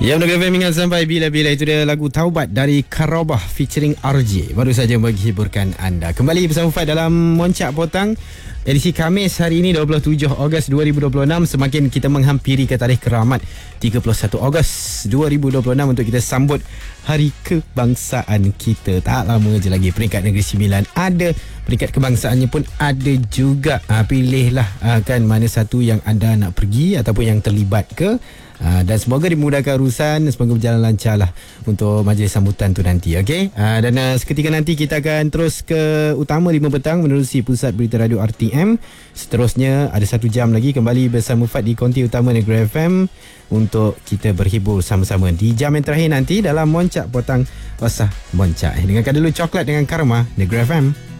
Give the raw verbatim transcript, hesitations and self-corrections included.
Ya, Negeri F M ingat sampai bila-bila. Itu dia lagu Taubat dari Karobah featuring R J. Baru saja bagi hiburkan anda. Kembali bersama Fad dalam Moncak Potang edisi Khamis hari ini dua puluh tujuh Ogos dua ribu dua puluh enam. Semakin kita menghampiri ke tarikh keramat tiga puluh satu Ogos dua ribu dua puluh enam untuk kita sambut Hari Kebangsaan kita. Tak lama je lagi. Peringkat Negeri Sembilan ada, peringkat kebangsaannya pun ada juga. Ha, pilihlah ha, kan mana satu yang anda nak pergi ataupun yang terlibat ke. Uh, dan semoga dimudahkan urusan, semoga berjalan lancar lah untuk majlis sambutan tu nanti. Okay? Uh, dan uh, seketika nanti kita akan terus ke Utama lima petang menerusi Pusat Berita Radio R T M. Seterusnya ada satu jam lagi kembali bersama Fad di Konti Utama Negeri F M untuk kita berhibur sama-sama di jam yang terakhir nanti dalam Moncak Potang Wasah Moncak. Dengarkan dulu Coklat dengan Karma Negeri F M.